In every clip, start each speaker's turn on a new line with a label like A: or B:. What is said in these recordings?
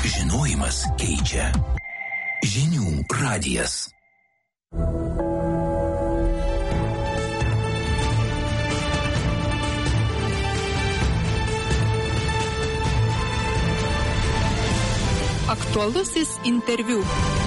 A: Žinojimas keičia. Žinių radijas.
B: Aktualusis interviu.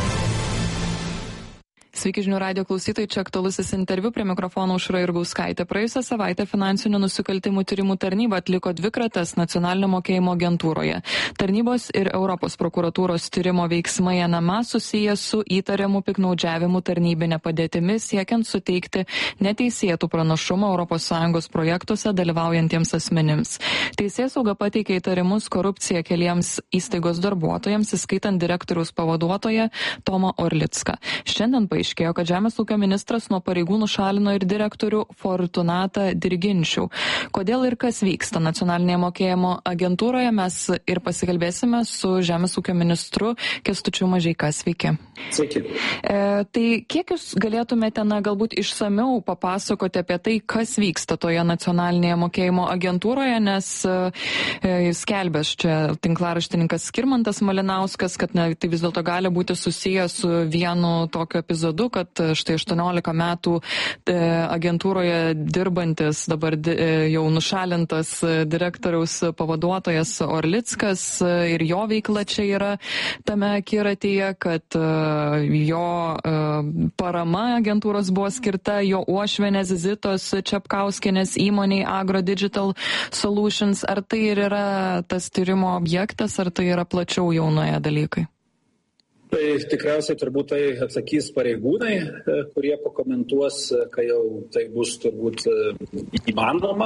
C: Sveiki žinių radijo klausytojai, čia aktualusis interviu, prie mikrofono Aušra Jurgauskaitė. Praėjusią savaitę finansinių nusikaltimų tyrimų tarnyba atliko 2 kratas nacionalinio mokėjimo agentūroje. Tarnybos ir Europos prokuratūros tyrimo veiksmai NMA susiję su įtariamu piktnaudžiavimu tarnybinė padėtimi, siekiant suteikti neteisėtų pranašumą ES projektuose dalyvaujantiems asmenims. Teisėsauga pateikė įtarimus korupcija keliems įstaigos darbuotojams, įskaitant direktoriaus pavaduotoją Tomą Orlicką. Šiandien paaiškėjo, kad Žemės ūkio ministras nuo pareigų nušalino ir direktorių Fortunatą Dirginčių. Kodėl ir kas vyksta nacionalinėje mokėjimo agentūroje, mes ir pasikalbėsime su Žemės ūkio ministru Kęstučiu Mažeika. Sveiki.
D: Sveiki.
C: Tai kiek jūs galėtumėte galbūt išsamiau papasakoti apie tai, kas vyksta toje nacionalinėje mokėjimo agentūroje, nes skelbęs čia tinklaraštininkas Skirmantas Malinauskas, kad tai vis dėlto gali būti susijęs su vienu tokiu epizodu, kad štai 18 metų agentūroje dirbantis, dabar jau nušalintas direktoriaus pavaduotojas Orlickas ir jo veikla čia yra tame akiratyje, kad jo parama agentūros buvo skirta jo uošvienės Zitos Čepkauskienės įmoniai Agro Digital Solutions. Ar tai ir yra tas tyrimo objektas, ar tai yra plačiau jau nuėję dalykai?
D: Tai tikriausiai turbūt tai atsakys pareigūnai, kurie pakomentuos, kai jau tai bus turbūt įmanoma.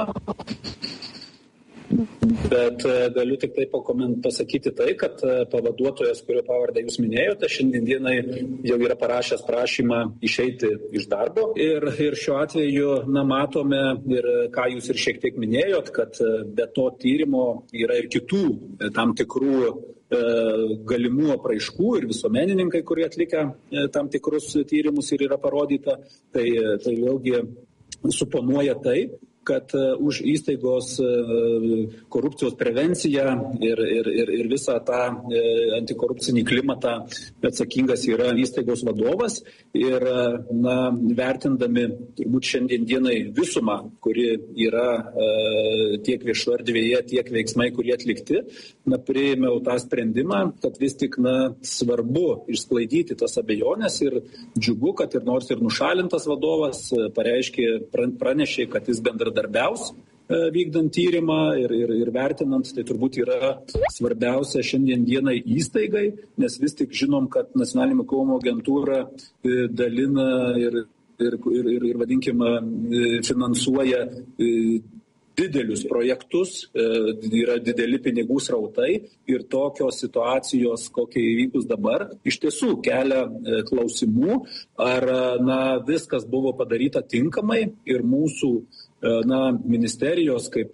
D: Bet galiu tik tai pasakyti tai, kad pavaduotojas, kurio pavardę jūs minėjote, šiandien dienai jau yra parašęs prašymą išeiti iš darbo. Ir šiuo atveju matome, ir ką jūs ir šiek tiek minėjot, kad be to tyrimo yra ir kitų tam tikrų galimų apraiškų ir visuomenininkai, kurie atlikę tam tikrus tyrimus ir yra parodyta, tai vėlgi suponuoja tai, kad už įstaigos korupcijos prevenciją ir visą tą antikorupcinį klimatą atsakingas yra įstaigos vadovas. Ir vertindami turbūt šiandien dienai visumą, kuri yra tiek viešo erdvėje, tiek veiksmai, kurie atlikti, priėmiau tą sprendimą, kad vis tik svarbu išsklaidyti tas abejonės ir džiugu, kad ir nors ir nušalintas vadovas pranešė, kad jis bendradarbiaus vykdant tyrimą ir vertinant, tai turbūt yra svarbiausia šiandien dienai įstaigai, nes vis tik žinom, kad nacionalinė mokėjimo agentūra dalina ir vadinkime, finansuoja didelius projektus, yra dideli pinigų srautai ir tokios situacijos, kokie įvykus dabar, iš tiesų kelia klausimų, ar viskas buvo padaryta tinkamai ir mūsų ministerijos, kaip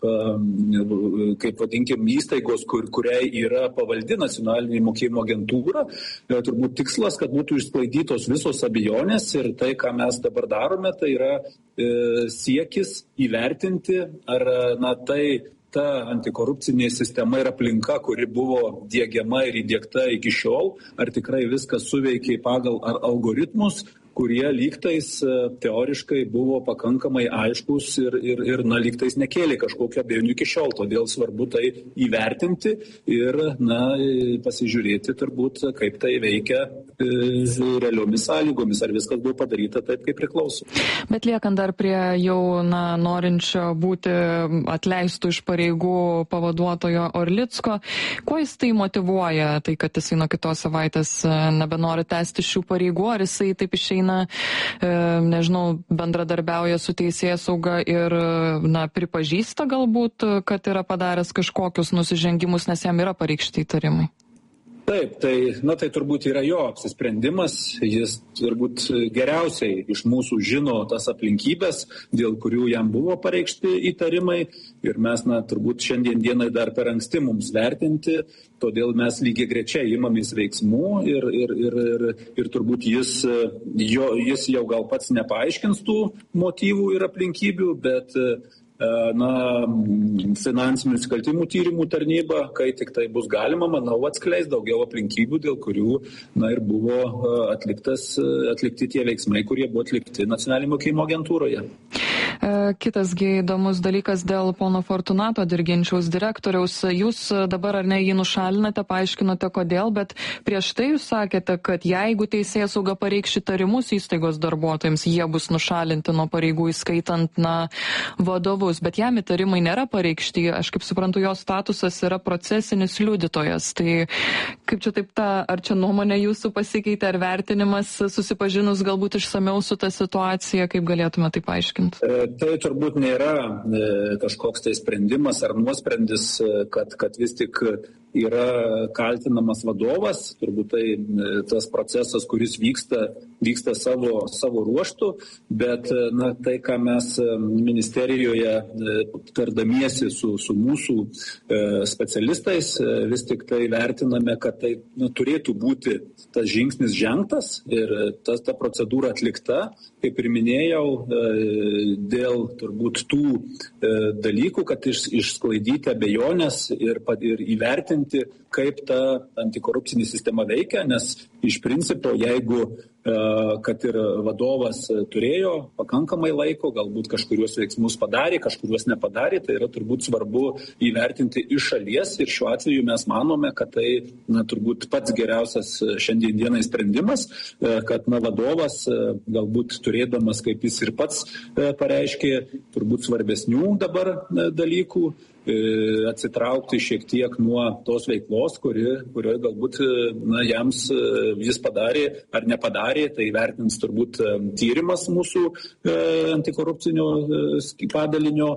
D: vadinkim, įstaigos, kuriai yra pavaldi nacionalinė mokėjimo agentūra, turbūt tikslas, kad būtų išsklaidytos visos abejonės ir tai, ką mes dabar darome, tai yra siekis įvertinti, ar ta antikorupcinė sistema ir aplinka, kuri buvo diegiama ir įdiegta iki šiol, ar tikrai viskas suveikia pagal algoritmus, kurie lygtais teoriškai buvo pakankamai aiškus ir lygtais nekėlė kažkokią abejonių iki šiol. Todėl svarbu tai įvertinti ir pasižiūrėti turbūt, kaip tai veikia realiomis sąlygomis, ar viskas buvo padaryta taip, kaip priklauso.
C: Bet liekant dar prie jau norinčio būti atleistų iš pareigų pavaduotojo Orlicko, kuo jis tai motyvuoja, tai kad jisai nuo kitos savaitės nebenori tęsti šių pareigų, ar jisai taip išeina, nežinau, bendradarbiauja su teisėsauga ir pripažįsta galbūt, kad yra padaręs kažkokius nusižengimus, nes jam yra pareikšti įtarimai?
D: Taip, tai turbūt yra jo apsisprendimas, jis turbūt geriausiai iš mūsų žino tas aplinkybės, dėl kurių jam buvo pareikšti įtarimai ir mes turbūt šiandien dienai dar per anksti mums vertinti, todėl mes lygiai grečiai imamės veiksmų ir turbūt jis jau gal pats nepaaiškins tų motyvų ir aplinkybių, bet finansinių nusikaltimų tyrimų tarnyba, kai tik tai bus galima, manau, atskleis daugiau aplinkybių, dėl kurių ir buvo atlikti tie veiksmai, kurie buvo atlikti Nacionalinėje mokėjimo agentūroje.
C: Kitasgi įdomus dalykas dėl pono Fortunato Dirginčiaus direktoriaus. Jūs dabar ar ne jį nušalinate, paaiškinote kodėl, bet prieš tai jūs sakėte, kad jeigu teisėsauga pareikš įtarimus įstaigos darbuotojams, jie bus nušalinti nuo pareigų, įskaitant vadovus, bet jam įtarimai nėra pareikšti. Aš kaip suprantu, jo statusas yra procesinis liudytojas. Tai kaip čia taip ar čia nuomonė jūsų pasikeitė, ar vertinimas susipažinus galbūt išsamiau su ta situacija, kaip galėtume tai paaiškinti?
D: Tai turbūt nėra kažkoks tai sprendimas ar nuosprendis, kad vis tik yra kaltinamas vadovas, turbūt tai tas procesas, kuris vyksta savo ruoštų, bet tai, ką mes ministerijoje tardamiesi su mūsų specialistais, vis tik tai vertiname, kad tai turėtų būti tas žingsnis žengtas ir ta procedūra atlikta, kaip ir minėjau, dėl turbūt tų dalykų, kad išsklaidyti abejonės ir įvertinti, kaip ta antikorupcinė sistema veikia, nes iš principo, jeigu kad ir vadovas turėjo pakankamai laiko, galbūt kažkuriuos veiksmus padarė, kažkuriuos nepadarė, tai yra turbūt svarbu įvertinti iš šalies ir šiuo atveju mes manome, kad tai turbūt pats geriausias šiandien dienai sprendimas, kad vadovas galbūt turėdamas, kaip jis ir pats pareiškė, turbūt svarbesnių dabar dalykų, atsitraukti šiek tiek nuo tos veiklos, kurioje galbūt jis padarė ar nepadarė, tai vertins turbūt tyrimas mūsų antikorupcinio padalinio,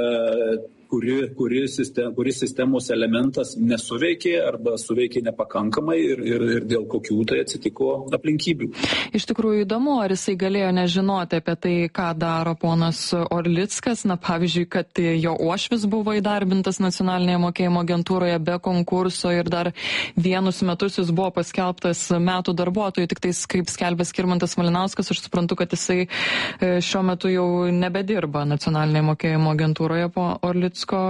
D: kuris sistemos elementas nesuveikė arba suveikė nepakankamai ir dėl kokių tai atsitiko aplinkybių.
C: Iš tikrųjų įdomu, ar jisai galėjo nežinoti apie tai, ką daro ponas Orlickas, pavyzdžiui, kad jo uošvis buvo įdarbintas Nacionalinėje mokėjimo agentūroje be konkurso ir dar vienus metus jis buvo paskelbtas metų darbuotojų, tik tais, kaip skelbė Skirmantas Malinauskas, aš suprantu, kad jisai šiuo metu jau nebedirba Nacionalinėje mokėjimo agentūroje po Orlicko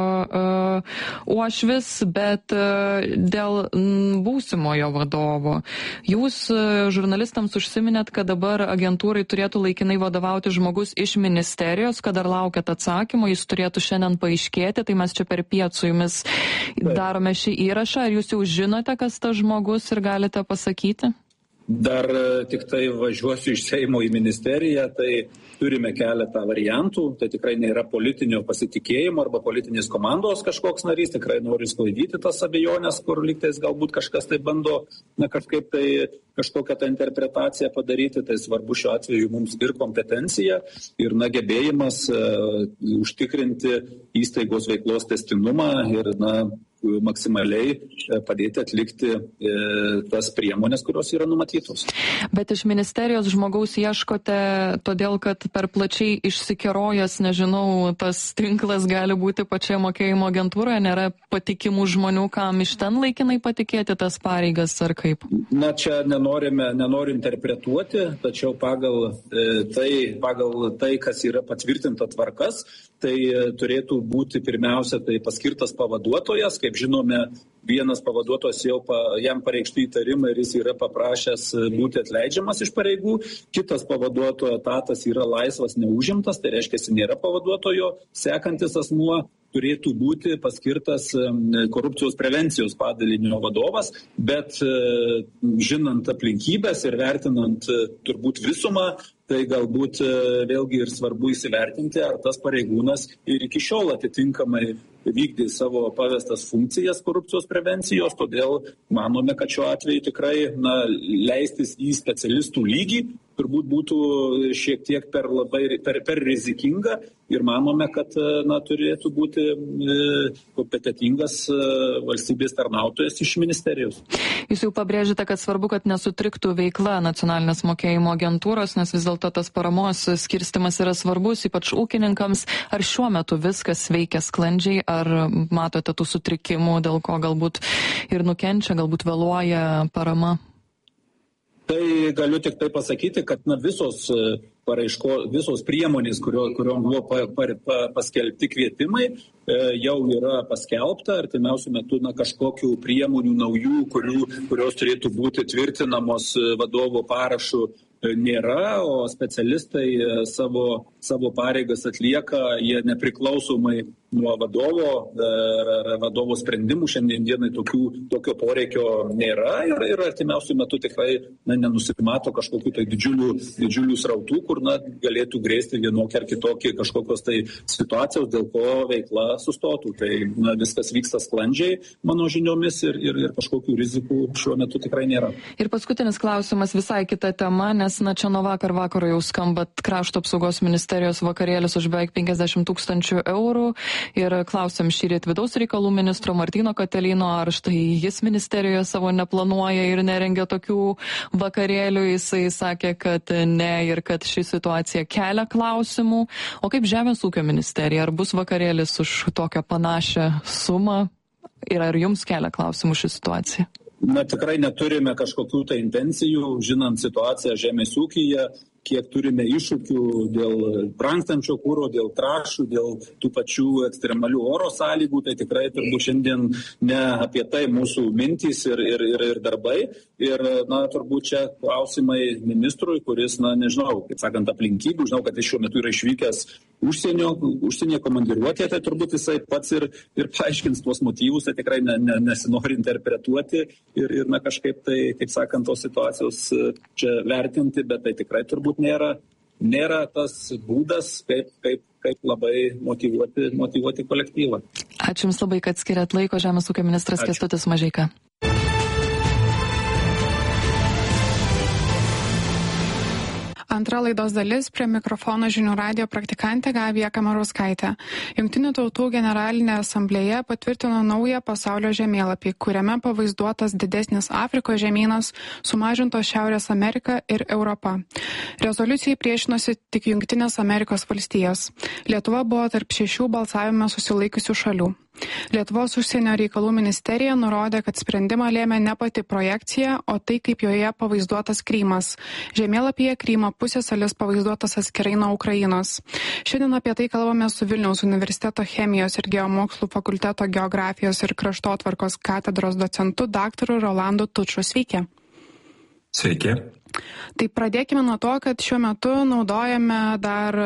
C: uošvis, bet dėl būsimojo vadovo. Jūs žurnalistams užsiminėt, kad dabar agentūrai turėtų laikinai vadovauti žmogus iš ministerijos, kad dar laukiat atsakymo, jis turėtų šiandien paaiškėti, tai mes čia per piet su jumis darome šį įrašą. Ar jūs jau žinote, kas tas žmogus ir galite pasakyti?
D: Dar tik tai važiuosiu iš Seimo į ministeriją, tai turime keletą variantų, tai tikrai nėra politinio pasitikėjimo arba politinės komandos kažkoks narys, tikrai nori sklaidyti tas abejonės, kur lygtais galbūt kažkas tai bando kažkaip tai kažkokią tą interpretaciją padaryti, tai svarbu šiuo atveju mums ir kompetencija, ir gebėjimas užtikrinti įstaigos veiklos testinumą ir maksimaliai padėti atlikti tas priemonės, kurios yra numatytos.
C: Bet iš ministerijos žmogaus ieškote todėl, kad per plačiai išsikerojęs, nežinau, tas tinklas gali būti pačioje mokėjimo agentūroje, nėra patikimų žmonių, kam iš ten laikinai patikėti tas pareigas ar kaip?
D: Čia nenoriu interpretuoti, tačiau pagal tai, kas yra patvirtinta tvarkas, tai turėtų būti pirmiausia tai paskirtas pavaduotojas, kaip žinome, vienas pavaduotojas jam pareikšti įtarimai ir jis yra paprašęs būti atleidžiamas iš pareigų, kitas pavaduotojo etatas yra laisvas, neužimtas, tai reiškia, nėra pavaduotojo, sekantis asmuo turėtų būti paskirtas korupcijos prevencijos padalinio vadovas, bet žinant aplinkybės ir vertinant turbūt visumą, tai galbūt vėlgi ir svarbu įsivertinti, ar tas pareigūnas ir iki šiol atitinkamai vykdė savo pavestas funkcijas korupcijos prevencijos, todėl manome, kad šiuo atveju tikrai leistis į specialistų lygį turbūt būtų šiek tiek per rizikinga ir manome, kad turėtų būti kompetentingas valstybės tarnautojas iš ministerijos.
C: Jūs jau pabrėžite, kad svarbu, kad nesutriktų veikla Nacionalinės mokėjimo agentūros, nes vis dėlto tas paramos skirstimas yra svarbus, ypač ūkininkams. Ar šiuo metu viskas veikia sklandžiai, ar matote tų sutrikimų, dėl ko galbūt ir nukenčia, galbūt vėluoja parama?
D: Tai galiu tik tai pasakyti, kad visos visos priemonės, kuriuom buvo paskelbti kvietimai, jau yra paskelbta. Artimiausiu metu kažkokių priemonių naujų, kurios turėtų būti tvirtinamos vadovo parašu, nėra, o specialistai savo pareigas atlieka, jie nepriklausomai nuo vadovo sprendimų. Šiandien dienai tokio poreikio nėra ir artimiausiu metu tikrai nenusimato kažkokių tai didžiulių srautų, kur galėtų grėsti vienokie ar kitokie kažkokios tai situacijos, dėl ko veikla sustotų. Tai viskas vyksta sklandžiai, mano žiniomis, ir kažkokių rizikų šiuo metu tikrai nėra.
C: Ir paskutinis klausimas, visai kita tema, nes čia nuo vakaro jau skamba krašto apsaugos ministerijos vakarėlis už beveik 50 000 eurų. Ir klausėm šįryt vidaus reikalų ministro Martyno Katelino, ar štai jis ministerijoje savo neplanuoja ir nerengia tokių vakarėlių. Jisai sakė, kad ne ir kad ši situacija kelia klausimų. O kaip Žemės ūkio ministerija, ar bus vakarėlis už tokią panašią sumą ir ar jums kelia klausimų ši situacija?
D: Tikrai neturime kažkokių tai intencijų, žinant situaciją žemės ūkyje, kiek turime iššūkių dėl brangstančio kuro, dėl trąšų, dėl tų pačių ekstremalių oro sąlygų, tai tikrai turbūt šiandien ne apie tai mūsų mintys ir darbai. Ir, turbūt čia klausimai ministrui, kuris, nežinau, kaip sakant, aplinkybių, žinau, kad jis šiuo metu yra išvykęs užsienyje komandiruotėje, tai turbūt jisai pats ir paaiškins tuos motyvus, tai tikrai nesinori interpretuoti ir kažkaip tai, kaip sakant, tos situacijos čia vertinti, bet tai tikrai turbūt nėra tas būdas, kaip labai motyvuoti kolektyvą.
C: Ačiū Jums labai, kad skiriat laiko. Žemės ūkio ministras Kęstutis Mažeika.
B: Antra laidos dalis, prie mikrofono Žinių radijo praktikantė Gabija Kamarauskaitė. Jungtinių tautų generalinė asamblėja patvirtino naują pasaulio žemėlapį, kuriame pavaizduotas didesnis Afrikos žemynas, sumažintos Šiaurės Amerika ir Europa. Rezoliucijai priešinosi tik Jungtinės Amerikos valstijos. Lietuva buvo tarp 6 balsavime susilaikiusių šalių. Lietuvos užsienio reikalų ministerija nurodė, kad sprendimą lėmė ne pati projekcija, o tai, kaip joje pavaizduotas Krymas. Žemėlapyje Krymo pusiasalis pavaizduotas atskirai nuo Ukrainos. Šiandien apie tai kalbame su Vilniaus universiteto chemijos ir geomokslų fakulteto geografijos ir kraštotvarkos katedros docentu daktaru Rolandu Tuču. Sveiki.
E: Sveiki.
B: Tai pradėkime nuo to, kad šiuo metu naudojame dar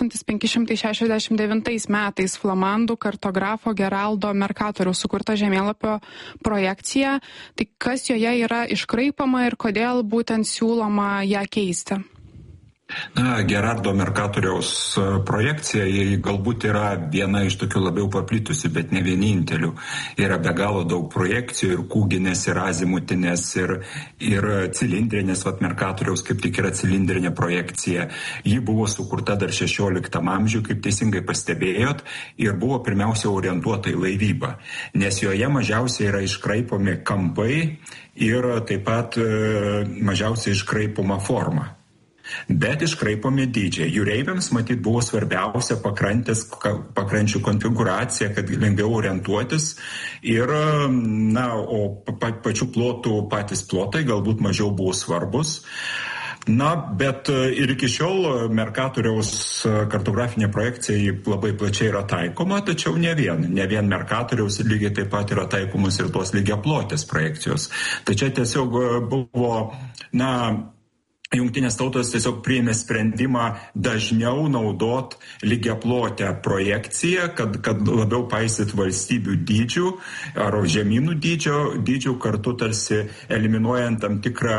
B: 1569 metais flamandų kartografo Geraldo Mercatoriaus sukurta žemėlapio projekcija. Tai kas joje yra iškraipama ir kodėl būtent siūloma ją keisti?
E: Gerardo Mercatoriaus projekcija galbūt yra viena iš tokių labiau paplitusių, bet ne vienintelių. Yra be galo daug projekcijų, ir kūginės, ir azimutinės, ir cilindrinės. Mercatoriaus kaip tik yra cilindrinė projekcija. Ji buvo sukurta dar 16 amžiuje, kaip teisingai pastebėjot, ir buvo pirmiausia orientuota į laivybą, nes joje mažiausiai yra iškraipomi kampai ir taip pat mažiausiai iškraipoma forma. Bet iškraipomi dydžiai. Jūreiviams matyt buvo svarbiausia pakrančių konfiguracija, kad lengviau orientuotis ir, o pačių plotų patys plotai galbūt mažiau buvo svarbus. Bet ir iki šiol Mercatoriaus kartografinė projekcija labai plačiai yra taikoma, tačiau ne vien Mercatoriaus, lygiai taip pat yra taikomus ir tos lygiaplotės projekcijos. Tačiau tiesiog buvo, Jungtinės tautos tiesiog priėmė sprendimą dažniau naudot lygiaplotę projekciją, kad labiau paisyt valstybių dydžių ar žemynų dydžių, kartu tarsi eliminuojant tam tikrą,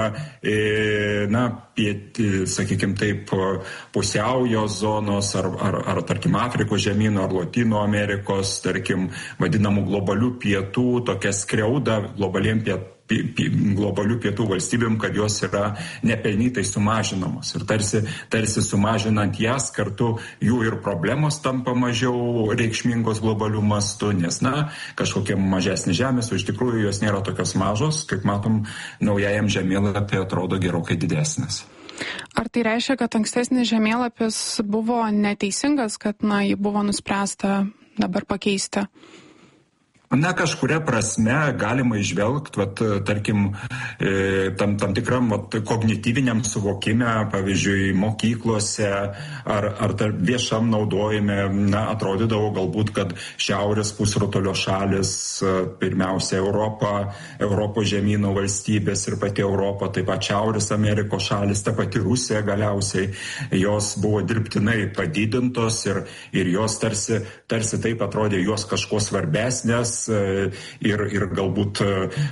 E: sakykime taip, pusiaujos zonos ar tarkim Afrikos žemynų ar Lotynų Amerikos, tarkim, vadinamų globalių pietų, tokia skriauda globalių pietų valstybėm, kad jos yra nepelnytai sumažinamos. Ir tarsi sumažinant jas, kartu jų ir problemos tampa mažiau reikšmingos globalių mastų, nes, kažkokie mažesni žemės, o iš tikrųjų jos nėra tokios mažos, kaip matom, naujajam žemėlapį atrodo gerokai didesnis.
B: Ar tai reiškia, kad ankstesnis žemėlapis buvo neteisingas, kad jį buvo nuspręsta dabar pakeisti?
E: Na, kažkuria prasme galima įžvelgti, tarkim, tam tikram kognityviniam suvokime, pavyzdžiui, mokyklose ar viešam naudojime, atrodydavo galbūt, kad šiaurės pusrutulio šalis, pirmiausia Europos žemyno valstybės ir pati Europa, taip pat Šiaurės Amerikos šalis, ta pati Rusija galiausiai, jos buvo dirbtinai padidintos ir jos tarsi taip atrodė jos kažko svarbesnės, ir galbūt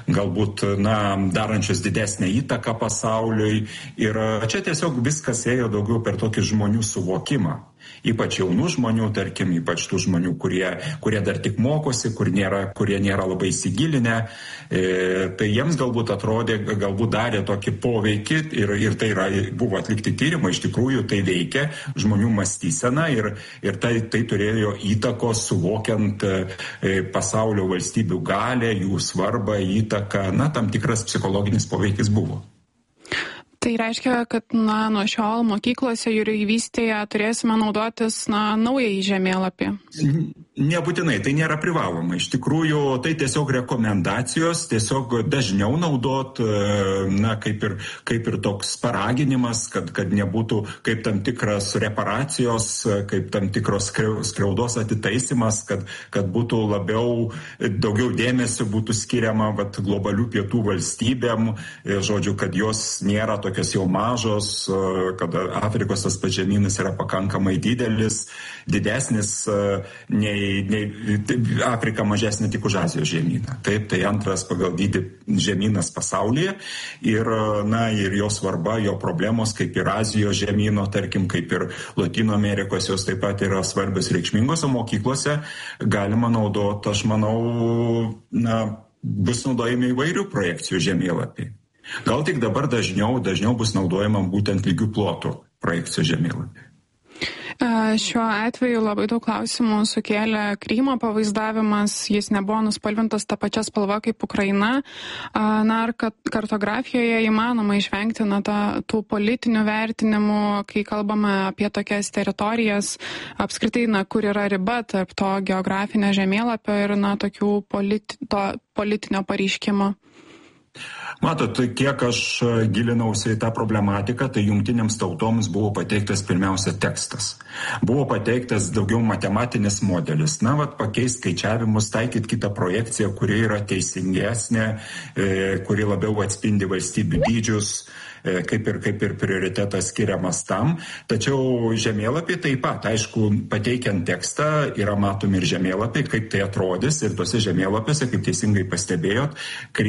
E: darančios didesnę įtaką pasauliui. Ir čia tiesiog viskas ėjo daugiau per tokį žmonių suvokimą. Ypač jaunų žmonių, tarkim, ypač tų žmonių, kurie dar tik mokosi, kurie nėra labai įsigilinę. Tai jiems galbūt atrodė, galbūt darė tokį poveikį ir tai buvo atlikti tyrimai, iš tikrųjų tai veikia žmonių mąstyseną ir tai turėjo įtakos suvokiant pasaulio valstybių galę, jų svarbą, įtaką, tam tikras psichologinis poveikis buvo.
B: Tai reiškia, kad nuo šiol mokyklose jūreivystėje turėsime naudotis naująjį žemėlapį?
E: Nebūtinai, tai nėra privaloma. Iš tikrųjų, tai tiesiog rekomendacijos, tiesiog dažniau naudot, kaip ir toks paraginimas, kad nebūtų kaip tam tikras reparacijos, kaip tam tikros skriaudos atitaisimas, kad būtų daugiau dėmesio būtų skiriama globalių pietų valstybėm, žodžiu, kad jos nėra tokios jau mažos, kad Afrikos tas pažemynas yra pakankamai didesnis nei Afrika mažesnė tik už Azijos žemyną. Taip, tai antras pagal dydį žemynas pasaulyje ir jo svarba, jo problemos, kaip ir Azijos žemyno, tarkim, kaip ir Latino Amerikos, jos taip pat yra svarbios reikšmingos, o mokyklose galima naudoti, aš manau, bus naudojami įvairių projekcijų žemėlapiai. Gal tik dabar dažniau bus naudojama būtent lygių plotų projekcijų žemėlapiai.
B: Šiuo atveju labai daug klausimų sukėlė Krymo pavaizdavimas, jis nebuvo nuspalvintas tą pačią spalvą kaip Ukraina. Ar kartografijoje įmanoma išvengti tų politinių vertinimų, kai kalbame apie tokias teritorijas, apskritai, kur yra riba tarp to geografinio žemėlapio ir tokių politinio pareiškimo?
E: Matot, kiek aš gilinausi į tą problematiką, tai jungtinėms tautoms buvo pateiktas pirmiausia tekstas. Buvo pateiktas daugiau matematinis modelis. Pakeisti skaičiavimus, taikyti kitą projekciją, kuri yra teisingesnė, kuri labiau atspindi valstybių dydžius, kaip ir prioritetas skiriamas tam. Tačiau žemėlapiai taip pat, aišku, pateikiant tekstą, yra matomi ir žemėlapiai, kaip tai atrodys, ir tose žemėlapiuose, kaip teisingai pastebėjot,